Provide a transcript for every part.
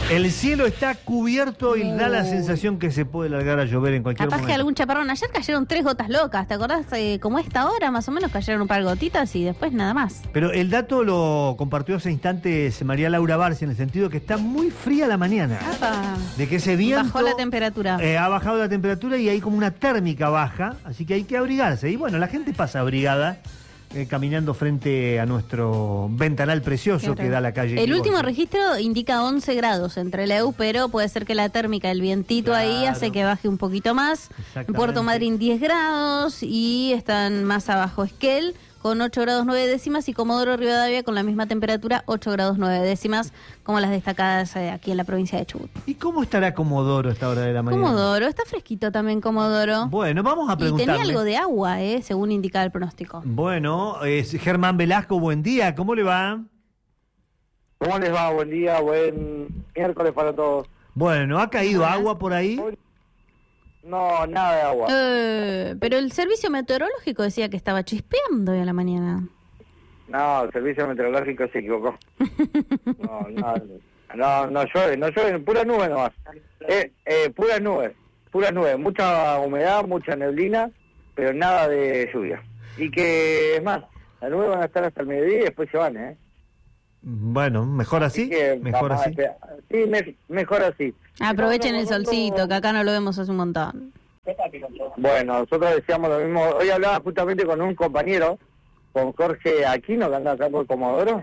El cielo está cubierto y da la sensación que se puede largar a llover en cualquier Capaz momento. que algún chaparrón. Ayer cayeron 3 gotas locas, ¿te acordás? Como esta hora más o menos cayeron un par de gotitas y después nada más. Pero el dato lo compartió hace instantes María Laura Barcia, en el sentido que está muy fría la mañana. Apa. De que ese viento... Bajó la temperatura. Ha bajado la temperatura y hay como una térmica baja, así que hay que abrigarse. Y bueno, la gente pasa abrigada, caminando frente a nuestro ventanal precioso que da a la calle. El último Irigoyen. registro indica 11 grados entre Leu, pero puede ser que la térmica, el vientito ahí Claro. hace que baje un poquito más. En Exactamente. Puerto Madryn 10 grados y están más abajo Esquel con 8 grados 9 décimas y Comodoro Rivadavia con la misma temperatura, 8 grados 9 décimas, como las destacadas aquí en la provincia de Chubut. ¿Y cómo estará Comodoro a esta hora de la mañana? Comodoro, está fresquito también Comodoro. Bueno, vamos a Y preguntarle. tenía algo de agua, según indicaba el pronóstico. Bueno, Germán Velasco, buen día, ¿cómo le va? ¿Cómo les va? Buen día, buen miércoles para todos. Bueno, ¿ha caído Buenas. agua por ahí? No, nada de agua. Pero el servicio meteorológico decía que estaba chispeando hoy a la mañana. No, el servicio meteorológico se equivocó. No llueve, pura nube nomás. Puras nubes, mucha humedad, mucha neblina, pero nada de lluvia. Y que, es más, las nubes van a estar hasta el mediodía y después se van, ¿eh? Bueno, mejor así, que mejor vamos a así. esperar. Sí, mejor así. Aprovechen el solcito, que acá no lo vemos hace un montón. Bueno, nosotros decíamos lo mismo. Hoy hablaba justamente con un compañero, con Jorge Aquino, que anda acá por Comodoro,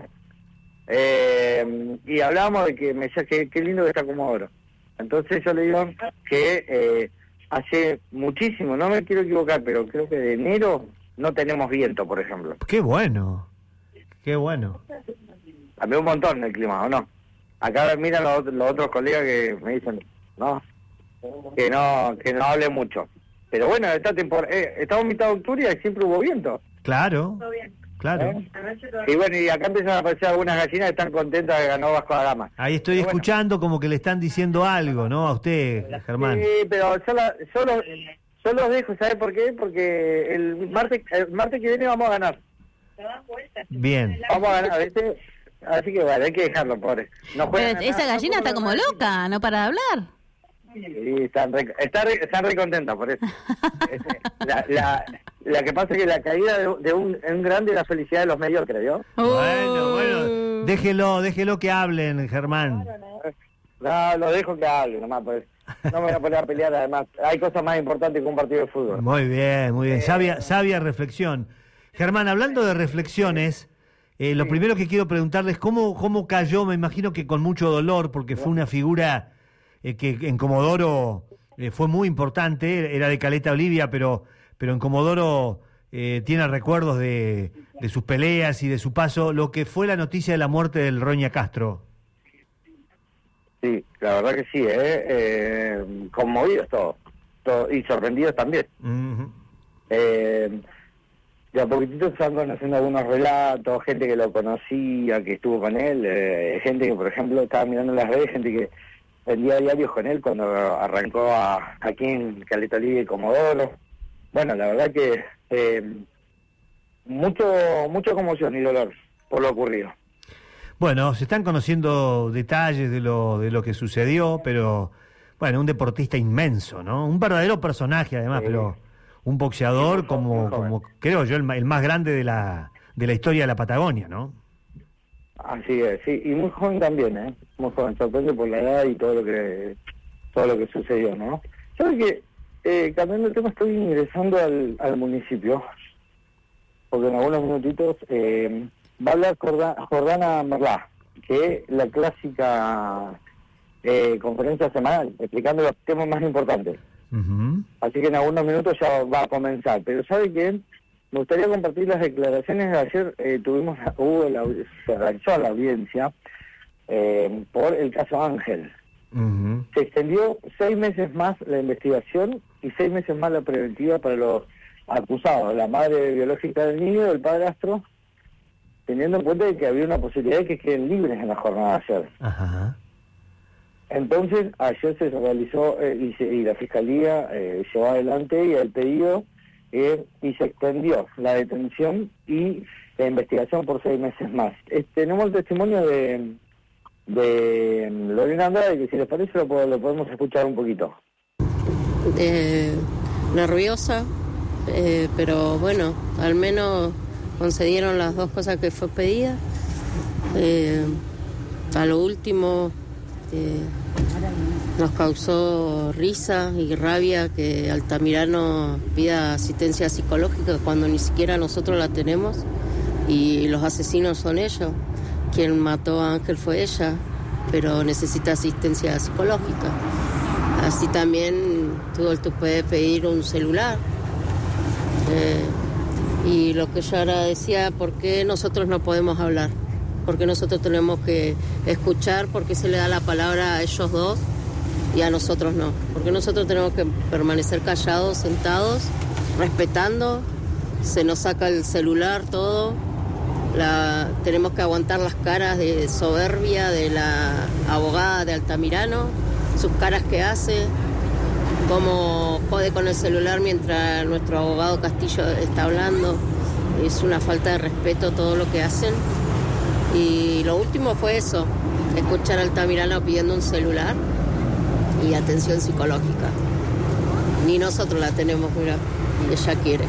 y hablábamos de que me decía que qué lindo que está Comodoro. Entonces yo le digo que hace muchísimo, no me quiero equivocar, pero creo que de enero no tenemos viento, por ejemplo. Qué bueno, qué bueno. Cambió un montón el clima, ¿o no? Acá miran los otros colegas que me dicen, que no hable mucho. Pero bueno, estamos en mitad de octubre y siempre hubo viento. Claro, claro. Y bueno, y acá empiezan a aparecer algunas gallinas que están contentas de que ganó Vasco da Gama. Ahí estoy Pero bueno. escuchando como que le están diciendo algo, ¿no? A usted, Germán. Sí, pero yo los dejo, ¿sabes por qué? Porque el martes que viene vamos a ganar. Bien. Vamos a ganar, ¿viste? Así que bueno, hay que dejarlo, pobre. No juegan Pero a esa nada, gallina no está como juegan a loca, no para de hablar. nada. Sí, están re contentas por eso. La que pasa es que la caída de un grande es la felicidad de los mediocres, ¿yo? Bueno, déjelo que hablen, Germán. No, lo dejo que hable nomás, pues. No me voy a poner a pelear, además. Hay cosas más importantes que un partido de fútbol. Muy bien. Sabia reflexión. Germán, hablando de reflexiones, lo primero que quiero preguntarles es cómo cayó, me imagino que con mucho dolor, porque fue una figura que en Comodoro fue muy importante, era de Caleta Olivia, pero en Comodoro tiene recuerdos de sus peleas y de su paso, lo que fue la noticia de la muerte del Roña Castro. Sí, la verdad que sí, conmovidos todos, y sorprendidos también. Uh-huh. De a poquitito se van conociendo algunos relatos, gente que lo conocía, que estuvo con él, gente que, por ejemplo, estaba mirando en las redes, gente que vendía diarios con él cuando arrancó aquí en Caleta Olivia y Comodoro. Bueno, la verdad que mucha conmoción y dolor por lo ocurrido. Bueno, se están conociendo detalles de lo que sucedió, pero bueno, un deportista inmenso, ¿no? Un verdadero personaje además, Sí. pero un boxeador Sí, muy joven. como creo yo el más grande de la historia de la Patagonia, ¿no? Así es, sí, y muy joven también, muy joven, sorprende por la edad y todo lo que sucedió, ¿no? ¿Sabes que cambiando el tema, estoy ingresando al municipio, porque en algunos minutitos va a hablar Jordana Merlá, que es la clásica conferencia semanal, explicando los temas más importantes. Uh-huh. Así que en algunos minutos ya va a comenzar. Pero ¿sabe qué? Me gustaría compartir las declaraciones de ayer. Se realizó la audiencia por el caso Ángel. Uh-huh. Se extendió 6 meses más la investigación y 6 meses más la preventiva para los acusados, la madre biológica del niño y el padrastro, teniendo en cuenta de que había una posibilidad de que queden libres en la jornada de ayer. Ajá. Entonces, ayer se realizó y la Fiscalía llevó adelante el pedido y se extendió la detención y la investigación por 6 meses más. Tenemos el testimonio de Lorena Andrade, que si les parece lo podemos escuchar un poquito. Nerviosa, pero bueno, al menos concedieron las 2 cosas que fue pedida. A lo último nos causó risa y rabia que Altamirano pida asistencia psicológica cuando ni siquiera nosotros la tenemos y los asesinos son ellos. Quien mató a Ángel fue ella, pero necesita asistencia psicológica. Así también tuvo el tupé de pedir un celular. Y lo que yo ahora decía, ¿por qué nosotros no podemos hablar? ¿Por qué nosotros tenemos que escuchar? ¿Por qué se le da la palabra a ellos dos y a nosotros no? ¿Por qué nosotros tenemos que permanecer callados, sentados, respetando? Se nos saca el celular, todo. Tenemos que aguantar las caras de soberbia de la abogada de Altamirano, sus caras que hace, cómo jode con el celular mientras nuestro abogado Castillo está hablando. Es una falta de respeto todo lo que hacen. Y lo último fue eso, escuchar a Altamirano pidiendo un celular y atención psicológica. Ni nosotros la tenemos, mira, y ella quiere.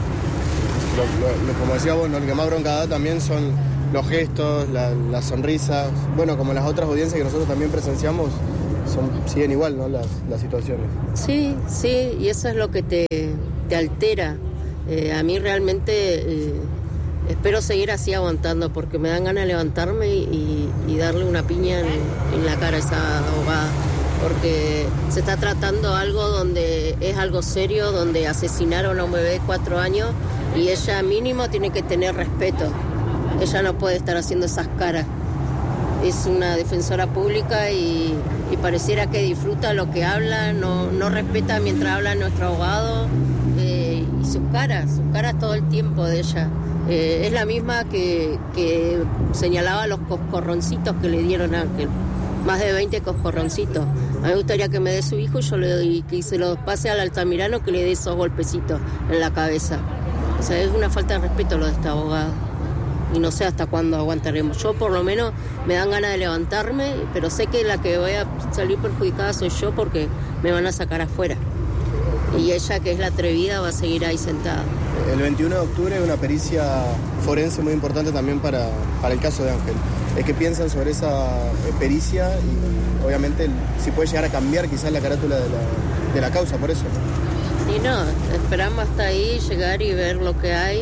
Como decía vos, ¿no? Lo que más bronca da también son los gestos, las sonrisas. Bueno, como las otras audiencias que nosotros también presenciamos, siguen igual, ¿no? Las situaciones. Sí, y eso es lo que te altera. A mí realmente espero seguir así aguantando porque me dan ganas de levantarme y darle una piña en la cara a esa abogada. Porque se está tratando algo donde es algo serio, donde asesinaron a un bebé de 4 años y ella mínimo tiene que tener respeto. Ella no puede estar haciendo esas caras. Es una defensora pública y pareciera que disfruta lo que habla, no respeta mientras habla nuestro abogado y sus caras todo el tiempo de ella. Es la misma que señalaba los coscorroncitos que le dieron a Ángel. Más de 20 coscorroncitos. A mí me gustaría que me dé su hijo y yo le doy, que se lo pase al Altamirano que le dé esos golpecitos en la cabeza. O sea, es una falta de respeto lo de esta abogada. Y no sé hasta cuándo aguantaremos. Yo por lo menos me dan ganas de levantarme, pero sé que la que voy a salir perjudicada soy yo porque me van a sacar afuera. Y ella, que es la atrevida, va a seguir ahí sentada. El 21 de octubre hay una pericia forense muy importante también para el caso de Ángel. ¿Qué piensan sobre esa pericia? Y obviamente si puede llegar a cambiar quizás la carátula de la causa, por eso. Y no, esperamos hasta ahí llegar y ver lo que hay.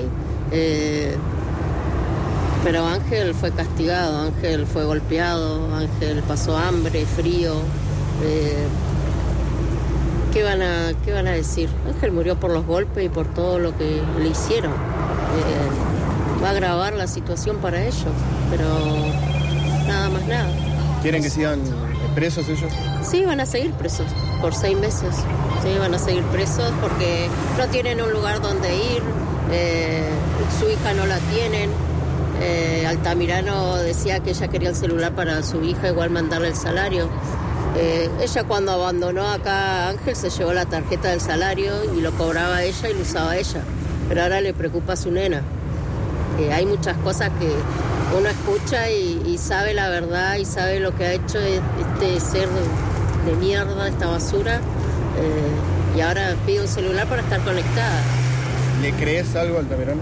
Pero Ángel fue castigado, Ángel fue golpeado, Ángel pasó hambre, frío. ¿Qué van a decir? Ángel murió por los golpes y por todo lo que le hicieron. Va a agravar la situación para ellos, pero nada más nada. ¿Quieren que sigan presos ellos? Sí, van a seguir presos por 6 meses. Sí, van a seguir presos porque no tienen un lugar donde ir, su hija no la tienen. Altamirano decía que ella quería el celular para su hija, igual mandarle el salario. Ella cuando abandonó acá a Ángel se llevó la tarjeta del salario y lo cobraba ella y lo usaba ella. Pero ahora le preocupa a su nena. Hay muchas cosas que uno escucha y sabe la verdad y sabe lo que ha hecho este ser de mierda, esta basura. Y ahora pide un celular para estar conectada. ¿Le crees algo a Altamirano?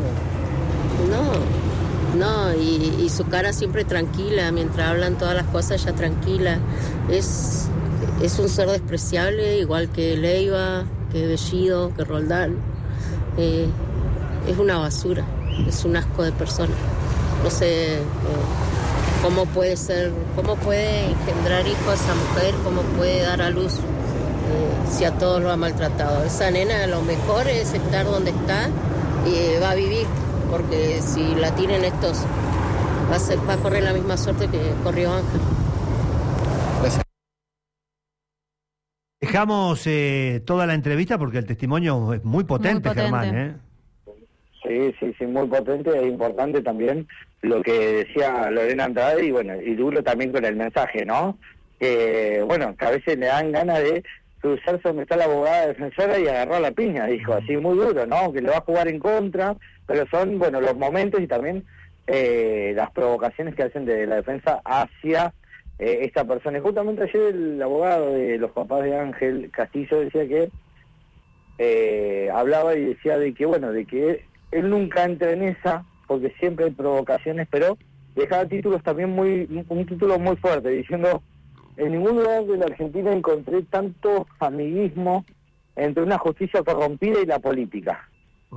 No, y su cara siempre tranquila, mientras hablan todas las cosas, ella tranquila. Es un ser despreciable, igual que Leiva, que Bellido, que Roldán. Es una basura, es un asco de persona. No sé cómo puede engendrar hijos esa mujer, cómo puede dar a luz si a todos lo ha maltratado. Esa nena lo mejor es estar donde está y va a vivir. Porque si la tienen estos, va a correr la misma suerte que corrió Ángel. Gracias. Dejamos toda la entrevista porque el testimonio es muy potente, Germán. Sí, muy potente e importante también lo que decía Lorena Andrade y duro también con el mensaje, ¿no? Que a veces le dan ganas de cruzarse donde está la abogada defensora y agarrar la piña, dijo, así muy duro, ¿no? Que le va a jugar en contra, pero son, los momentos y también las provocaciones que hacen de la defensa hacia esta persona. Y justamente ayer el abogado de los papás de Ángel Castillo decía que hablaba y decía de que él nunca entra en esa, porque siempre hay provocaciones, pero dejaba títulos también un título muy fuerte, diciendo: en ningún lugar de la Argentina encontré tanto amiguismo entre una justicia corrompida y la política.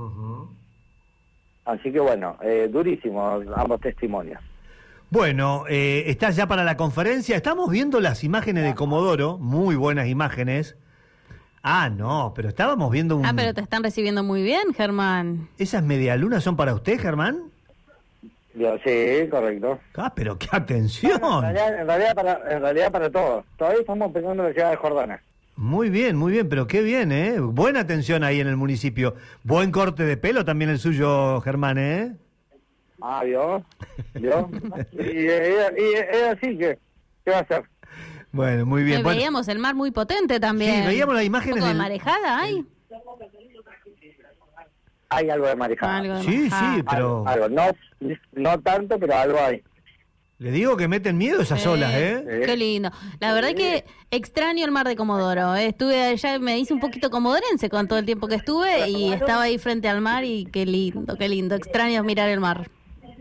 Así que durísimos ambos testimonios. Bueno, ¿estás ya para la conferencia? Estamos viendo las imágenes de Comodoro, muy buenas imágenes. No, pero estábamos viendo pero te están recibiendo muy bien, Germán. ¿Esas medialunas son para usted, Germán? Sí, correcto. Pero qué atención. En realidad para todos. Todavía estamos empezando la ciudad de Jordana. Muy bien, pero qué bien, ¿eh? Buena atención ahí en el municipio. Buen corte de pelo también el suyo, Germán, ¿eh? ¿Vio? y es así que, ¿qué va a hacer? Bueno, muy bien. Veíamos el mar muy potente también. Sí, veíamos las imágenes. ¿Un poco de marejada hay? Hay algo de marejada. Sí, pero... Algo. No tanto, pero algo hay. Le digo que meten miedo esas olas, ¿eh? Qué lindo. La verdad que extraño el mar de Comodoro. Estuve allá, me hice un poquito comodorense con todo el tiempo que estuve y estaba ahí frente al mar y qué lindo. Extraño mirar el mar.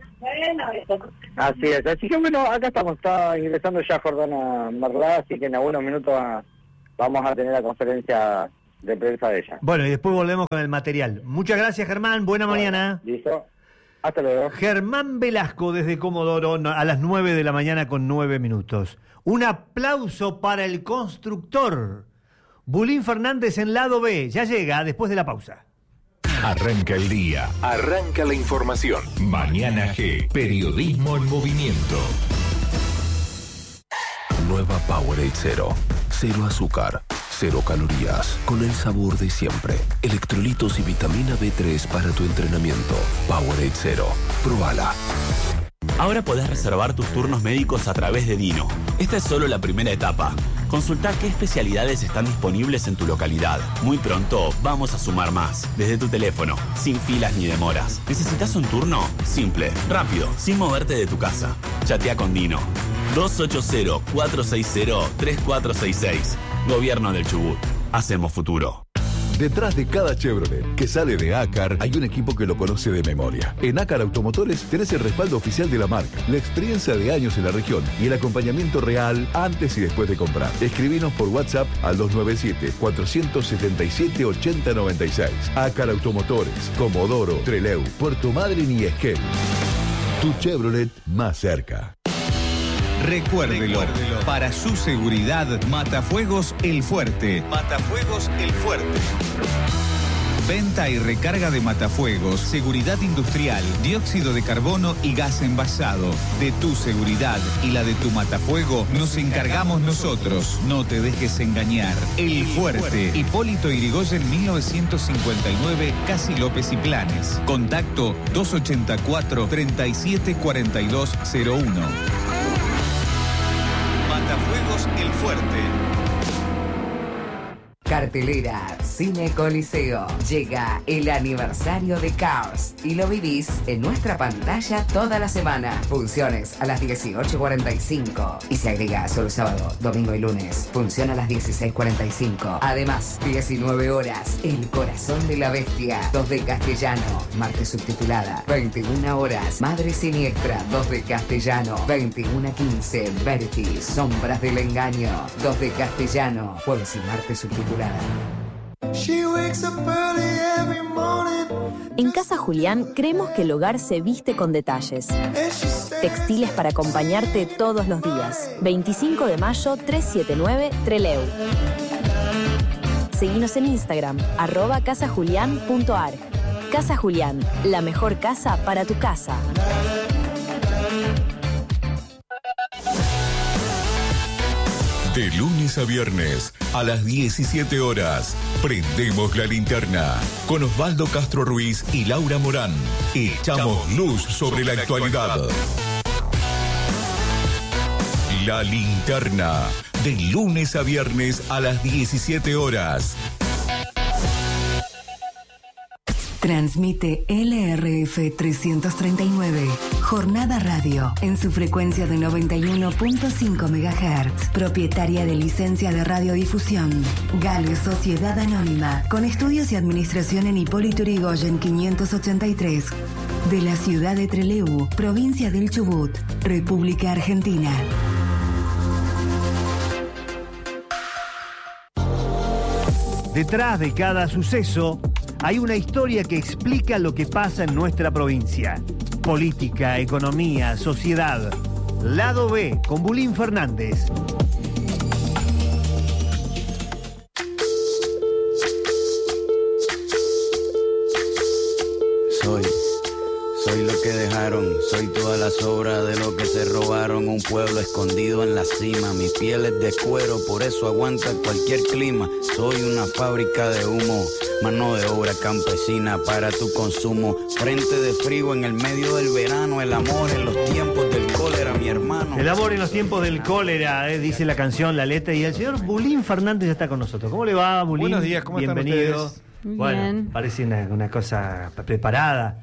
Así es. Así que acá estamos. Está ingresando ya Jordana Marlá, así que en algunos minutos vamos a tener la conferencia de prensa de ella. Bueno, y después volvemos con el material. Muchas gracias, Germán. Buena mañana. Listo. Hasta luego. Germán Velasco desde Comodoro a las 9 de la mañana con 9 minutos. Un aplauso para el constructor. Bulín Fernández en lado B. Ya llega después de la pausa. Arranca el día, arranca la información. Mañana G, periodismo en movimiento. Nueva Powerade Zero. Cero azúcar, cero calorías, con el sabor de siempre. Electrolitos y vitamina B3 para tu entrenamiento. Powerade Zero. Probala. Ahora podés reservar tus turnos médicos a través de Dino. Esta es solo la primera etapa. Consultá qué especialidades están disponibles en tu localidad. Muy pronto vamos a sumar más. Desde tu teléfono, sin filas ni demoras. ¿Necesitas un turno? Simple, rápido, sin moverte de tu casa. Chatea con Dino. 280-460-3466. Gobierno del Chubut. Hacemos futuro. Detrás de cada Chevrolet que sale de Acar hay un equipo que lo conoce de memoria. En Acar Automotores tenés el respaldo oficial de la marca, la experiencia de años en la región y el acompañamiento real antes y después de comprar. Escribinos por WhatsApp al 297-477-8096. Acar Automotores, Comodoro, Trelew, Puerto Madryn y Esquel. Tu Chevrolet más cerca. Recuérdelo, para su seguridad, Matafuegos El Fuerte. Matafuegos El Fuerte. Venta y recarga de matafuegos, seguridad industrial, dióxido de carbono y gas envasado. De tu seguridad y la de tu matafuego nos encargamos nosotros. No te dejes engañar. El Fuerte. Hipólito Yrigoyen 1959, Casi López y Planes. Contacto 284-374201. Matafuegos El Fuerte. Cartelera Cine Coliseo. Llega el aniversario de Cars y lo vivís en nuestra pantalla toda la semana. Funciones a las 18:45 y se agrega solo sábado, domingo y lunes. Función a las 16:45. Además, 19 horas, El Corazón de la Bestia, 2 de castellano. Martes subtitulada, 21 horas, Madre Siniestra, 2 de castellano. 21:15, Verity, Sombras del Engaño, 2 de castellano. Jueves y martes subtitulada. En Casa Julián creemos que el hogar se viste con detalles. Textiles para acompañarte todos los días. 25 de mayo 379 Trelew. Seguinos en Instagram, @casajulian.ar. Casa Julián, la mejor casa para tu casa. De lunes a viernes, a las 17 horas, prendemos la linterna. Con Osvaldo Castro Ruiz y Laura Morán, echamos luz sobre la actualidad. La linterna, de lunes a viernes a las 17 horas. Transmite LRF 339, Jornada Radio, en su frecuencia de 91.5 MHz, propietaria de licencia de radiodifusión. Gale Sociedad Anónima, con estudios y administración en Hipólito Yrigoyen 583, de la ciudad de Trelew, provincia del Chubut, República Argentina. Detrás de cada suceso hay una historia que explica lo que pasa en nuestra provincia. Política, economía, sociedad. Lado B, con Bulín Fernández. Soy lo que dejaron, soy toda la sobra de lo que se robaron. Un pueblo escondido en la cima, mi piel es de cuero, por eso aguanta cualquier clima. Soy una fábrica de humo, mano de obra campesina para tu consumo. Frente de frío en el medio del verano, el amor en los tiempos del cólera, mi hermano. El amor en los tiempos del cólera, dice la canción, la letra, y el señor Bulín Fernández ya está con nosotros. ¿Cómo le va, Bulín? Buenos días, ¿cómo Bienvenido. están ustedes? Bueno, Bien. parece una cosa preparada.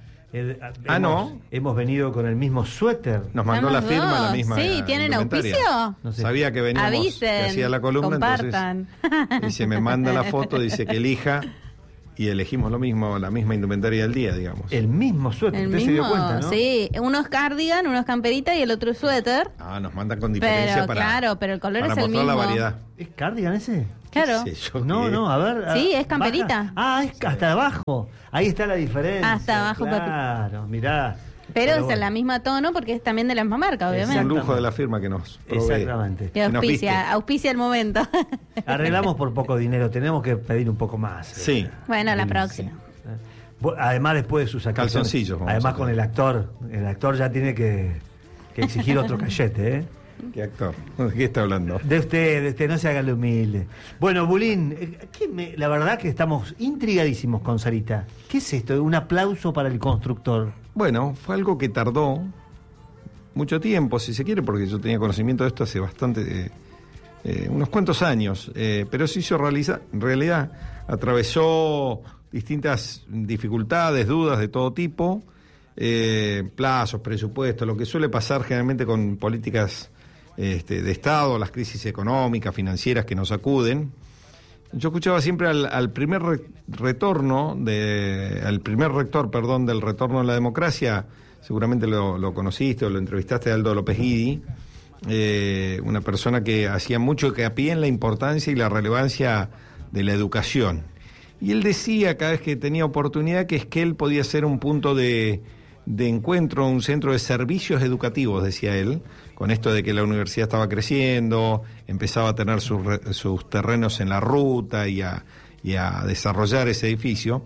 ¿No? Hemos venido con el mismo suéter. Nos mandó la firma la misma. Sí, ¿tienen indumentaria. auspicio? No sé. Sabía que veníamos, Avisen, que hacía la columna, compartan. entonces dice, me manda la foto, dice que elija, y elegimos lo mismo, la misma indumentaria del día, digamos. El mismo suéter, El usted mismo, se dio cuenta, ¿no? sí. Uno es cardigan, uno es camperita y el otro es suéter. Nos mandan con diferencia Pero para, claro, pero el color para es el mostrar mismo. la variedad. ¿Es cardigan ese? Claro. ¿Qué sé yo No, qué? no, a ver. Sí, es camperita. baja. Es hasta abajo. Ahí está la diferencia. Hasta abajo, claro, mirá. Pero es bueno. la misma tono porque es también de la misma marca, Es obviamente. un lujo de la firma que nos provee. Exactamente. Que nos viste. auspicia el momento. Arreglamos por poco dinero, tenemos que pedir un poco más. Sí. Bueno, la próxima. Además, después de sus actuaciones. Calzoncillos, vamos Además, a con hacer. el actor ya tiene que exigir otro cachete, ¿eh? ¿Qué actor? ¿De qué está hablando? De usted, no se haga el humilde. Bueno, Bulín, la verdad que estamos intrigadísimos con Sarita. ¿Qué es esto? Un aplauso para el constructor. Bueno, fue algo que tardó mucho tiempo, si se quiere, porque yo tenía conocimiento de esto hace bastante, unos cuantos años, pero se hizo realidad, atravesó distintas dificultades, dudas de todo tipo, plazos, presupuestos, lo que suele pasar generalmente con políticas de Estado, las crisis económicas, financieras que nos sacuden. Yo escuchaba siempre al primer rector, del retorno a la democracia, seguramente lo conociste o lo entrevistaste, Aldo López Guidi, una persona que hacía mucho hincapié en la importancia y la relevancia de la educación. Y él decía cada vez que tenía oportunidad que Esquel podía ser un punto de encuentro, un centro de servicios educativos, decía él, con esto de que la universidad estaba creciendo, empezaba a tener sus terrenos en la ruta y a desarrollar ese edificio.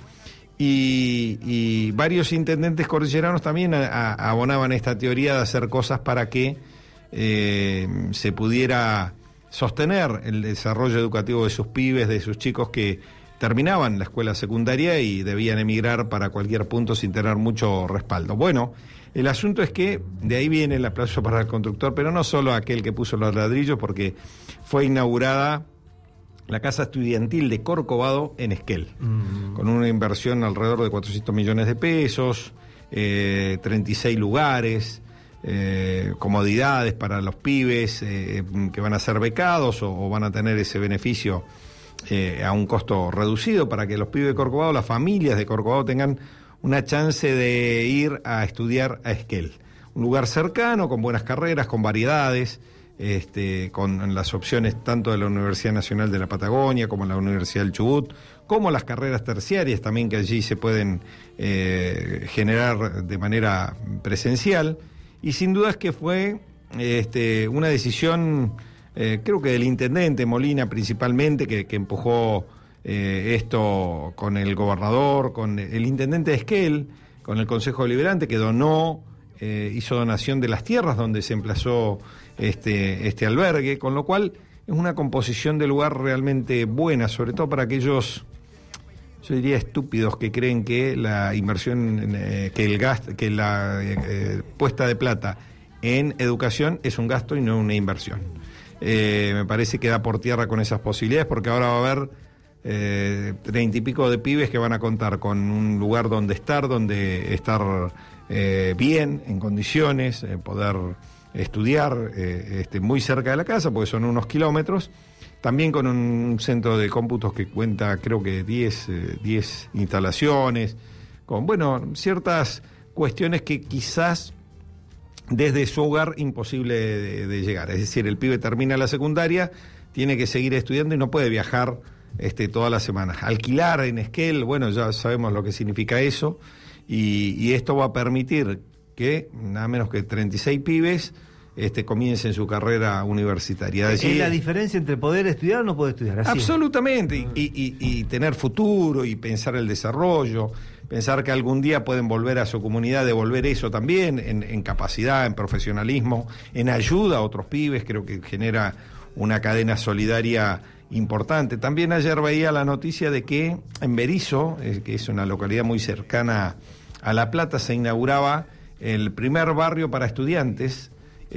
Y varios intendentes cordilleranos también abonaban esta teoría de hacer cosas para que se pudiera sostener el desarrollo educativo de sus pibes, de sus chicos que terminaban la escuela secundaria y debían emigrar para cualquier punto sin tener mucho respaldo. Bueno, el asunto es que de ahí viene el aplauso para el constructor, pero no solo aquel que puso los ladrillos, porque fue inaugurada la Casa Estudiantil de Corcovado en Esquel, con una inversión alrededor de 400 millones de pesos, 36 lugares, comodidades para los pibes que van a ser becados o van a tener ese beneficio a un costo reducido para que los pibes de Corcovado, las familias de Corcovado tengan una chance de ir a estudiar a Esquel. Un lugar cercano, con buenas carreras, con variedades, con las opciones tanto de la Universidad Nacional de la Patagonia como la Universidad del Chubut, como las carreras terciarias también que allí se pueden generar de manera presencial. Y sin duda es que fue una decisión, creo que del intendente Molina principalmente, que empujó esto con el gobernador, con el intendente de Esquel, con el Consejo Deliberante, que hizo donación de las tierras donde se emplazó este albergue, con lo cual es una composición de lugar realmente buena, sobre todo para aquellos, yo diría, estúpidos que creen que la inversión, que la puesta de plata en educación es un gasto y no una inversión. Me parece que da por tierra con esas posibilidades, porque ahora va a haber 30 y pico de pibes que van a contar con un lugar donde estar bien, en condiciones, poder estudiar muy cerca de la casa, porque son unos kilómetros, también con un centro de cómputos que cuenta creo que 10 instalaciones, con ciertas cuestiones que quizás desde su hogar imposible de llegar. Es decir, el pibe termina la secundaria, tiene que seguir estudiando y no puede viajar todas las semanas. Alquilar en Esquel, ya sabemos lo que significa eso, y esto va a permitir que nada menos que 36 pibes comiencen su carrera universitaria. ¿Es la diferencia entre poder estudiar o no poder estudiar? Así absolutamente, y tener futuro, y pensar el desarrollo, pensar que algún día pueden volver a su comunidad, devolver eso también, en capacidad, en profesionalismo, en ayuda a otros pibes. Creo que genera una cadena solidaria importante. También ayer veía la noticia de que en Berisso, que es una localidad muy cercana a La Plata, se inauguraba el primer barrio para estudiantes.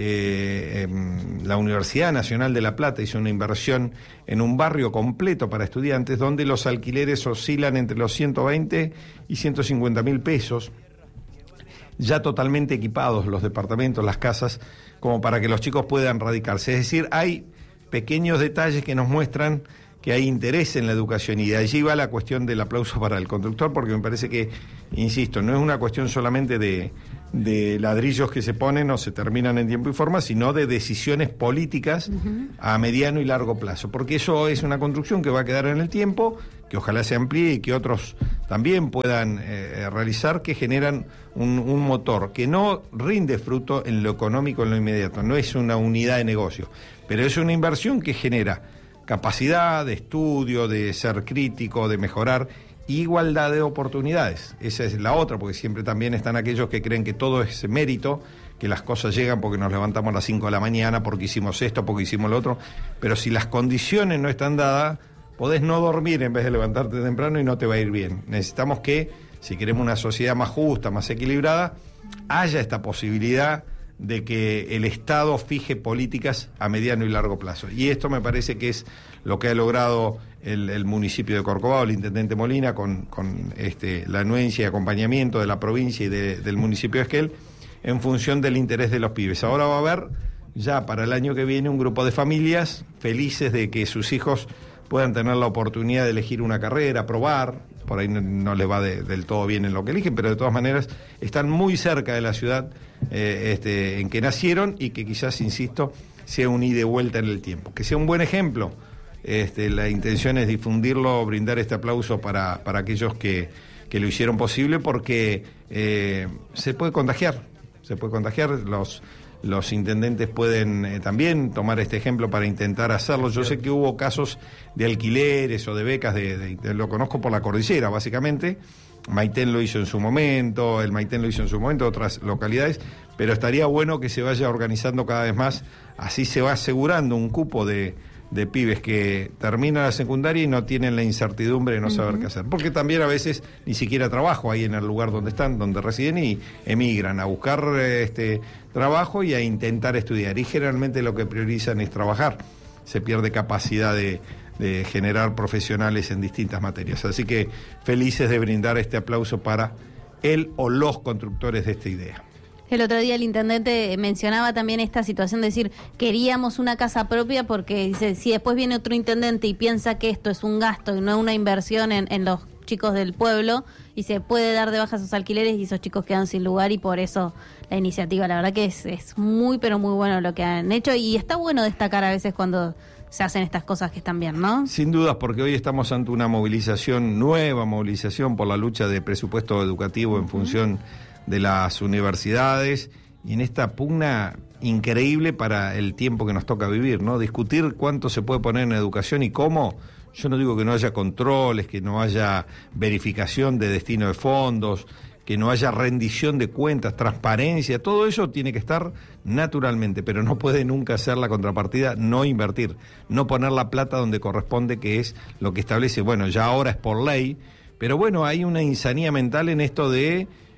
La Universidad Nacional de La Plata hizo una inversión en un barrio completo para estudiantes, donde los alquileres oscilan entre los 120 y 150 mil pesos, ya totalmente equipados los departamentos, las casas, como para que los chicos puedan radicarse. Es decir, hay pequeños detalles que nos muestran que hay interés en la educación, y de allí va la cuestión del aplauso para el conductor, porque me parece que, insisto, no es una cuestión solamente de ladrillos que se ponen o se terminan en tiempo y forma, sino de decisiones políticas a mediano y largo plazo, porque eso es una construcción que va a quedar en el tiempo, que ojalá se amplíe y que otros también puedan realizar, que generan un motor que no rinde fruto en lo económico en lo inmediato, no es una unidad de negocio, pero es una inversión que genera capacidad de estudio, de ser crítico, de mejorar, igualdad de oportunidades. Esa es la otra, porque siempre también están aquellos que creen que todo es mérito, que las cosas llegan porque nos levantamos a las 5 de la mañana, porque hicimos esto, porque hicimos lo otro, pero si las condiciones no están dadas, podés no dormir en vez de levantarte temprano y no te va a ir bien. Necesitamos que, si queremos una sociedad más justa, más equilibrada, haya esta posibilidad de que el Estado fije políticas a mediano y largo plazo. Y esto me parece que es lo que ha logrado el municipio de Corcovado, el intendente Molina, con la anuencia y acompañamiento de la provincia y del municipio de Esquel, en función del interés de los pibes. Ahora va a haber, ya para el año que viene, un grupo de familias felices de que sus hijos puedan tener la oportunidad de elegir una carrera, probar. Por ahí no les va del todo bien en lo que eligen, pero de todas maneras están muy cerca de la ciudad en que nacieron, y que quizás, insisto, sea un ida y vuelta en el tiempo. Que sea un buen ejemplo. La intención es difundirlo, brindar este aplauso para aquellos que lo hicieron posible, porque se puede contagiar. Los intendentes pueden también tomar este ejemplo para intentar hacerlo. Yo sé que hubo casos de alquileres o de becas, lo conozco por la cordillera, básicamente. Maitén lo hizo en su momento, otras localidades, pero estaría bueno que se vaya organizando cada vez más. Así se va asegurando un cupo de pibes que terminan la secundaria y no tienen la incertidumbre de no saber qué hacer. Porque también a veces ni siquiera trabajo ahí en el lugar donde están, donde residen, y emigran a buscar trabajo y a intentar estudiar. Y generalmente lo que priorizan es trabajar. Se pierde capacidad de generar profesionales en distintas materias. Así que felices de brindar este aplauso para él o los constructores de esta idea. El otro día el intendente mencionaba también esta situación de decir, queríamos una casa propia, porque dice, si después viene otro intendente y piensa que esto es un gasto y no una inversión en los chicos del pueblo, y se puede dar de baja sus alquileres y esos chicos quedan sin lugar, y por eso la iniciativa, la verdad que es muy, pero muy bueno lo que han hecho, y está bueno destacar a veces cuando se hacen estas cosas que están bien, ¿no? Sin dudas, porque hoy estamos ante una nueva movilización por la lucha de presupuesto educativo en función de las universidades, y en esta pugna increíble para el tiempo que nos toca vivir, ¿no? Discutir cuánto se puede poner en educación y cómo. Yo no digo que no haya controles, que no haya verificación de destino de fondos, que no haya rendición de cuentas, transparencia, todo eso tiene que estar naturalmente, pero no puede nunca ser la contrapartida no invertir, no poner la plata donde corresponde, que es lo que establece, bueno, ya ahora es por ley, pero bueno, hay una insanía mental en esto de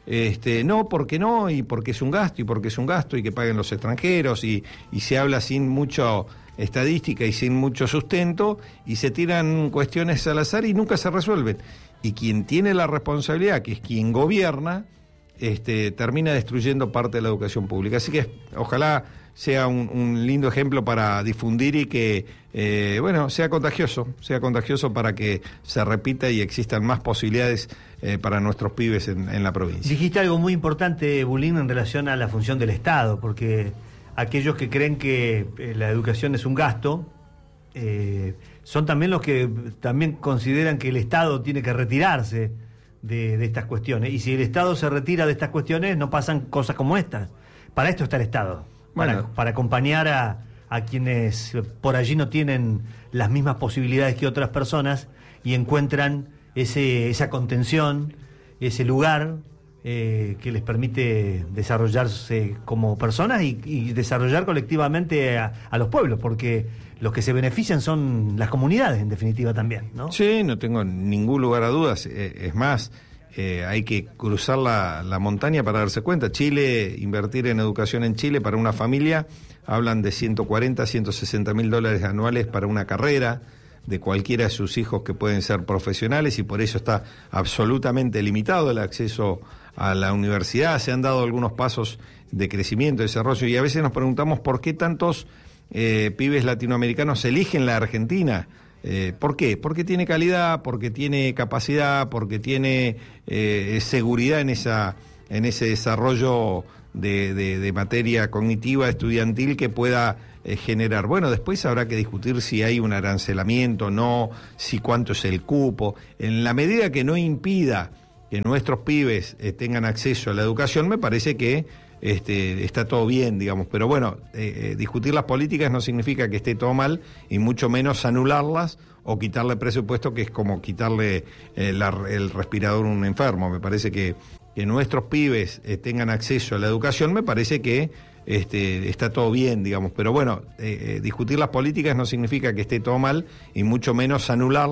no, porque no, y porque es un gasto, y que paguen los extranjeros, y se habla sin mucha estadística y sin mucho sustento, y se tiran cuestiones al azar y nunca se resuelven. Y quien tiene la responsabilidad, que es quien gobierna, termina destruyendo parte de la educación pública. Así que ojalá sea un lindo ejemplo para difundir y que, sea contagioso para que se repita y existan más posibilidades para nuestros pibes en la provincia. Dijiste algo muy importante, Bulín, en relación a la función del Estado, porque aquellos que creen que la educación es un gasto, son también los que también consideran que el Estado tiene que retirarse de estas cuestiones. Y si el Estado se retira de estas cuestiones, no pasan cosas como estas. Para esto está el Estado, para acompañar a quienes por allí no tienen las mismas posibilidades que otras personas y encuentran esa contención, ese lugar que les permite desarrollarse como personas y desarrollar colectivamente a los pueblos, porque los que se benefician son las comunidades, en definitiva, también, ¿no? Sí, no tengo ningún lugar a dudas. Es más, hay que cruzar la montaña para darse cuenta. Invertir en educación en Chile para una familia, hablan de 140, 160 mil dólares anuales para una carrera de cualquiera de sus hijos que pueden ser profesionales, y por eso está absolutamente limitado el acceso a la universidad. Se han dado algunos pasos de crecimiento, de desarrollo, y a veces nos preguntamos por qué tantos pibes latinoamericanos eligen la Argentina. ¿Por qué? Porque tiene calidad, porque tiene capacidad, porque tiene seguridad en ese desarrollo de materia cognitiva estudiantil que pueda generar. Bueno, después habrá que discutir si hay un arancelamiento, no, si cuánto es el cupo. En la medida que no impida que nuestros pibes tengan acceso a la educación, me parece que está todo bien, digamos. Pero bueno, discutir las políticas no significa que esté todo mal, y mucho menos anularlas o quitarle presupuesto, que es como quitarle el respirador a un enfermo. Me parece que nuestros pibes tengan acceso a la educación, me parece que está todo bien, digamos. Pero bueno, discutir las políticas no significa que esté todo mal, y mucho menos anularlas